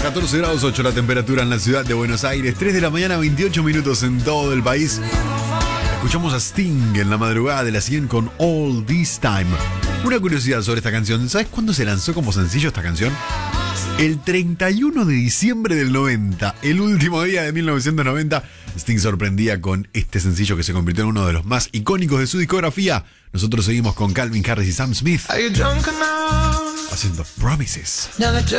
14 grados 8 la temperatura en la ciudad de Buenos Aires. 3 de la mañana, 28 minutos en todo el país. Escuchamos a Sting en la madrugada de la 100 con All This Time. Una curiosidad sobre esta canción. ¿Sabes cuándo se lanzó como sencillo esta canción? El 31 de diciembre del 90, el último día de 1990, Sting sorprendía con este sencillo que se convirtió en uno de los más icónicos de su discografía. Nosotros seguimos con Calvin Harris y Sam Smith haciendo Promises.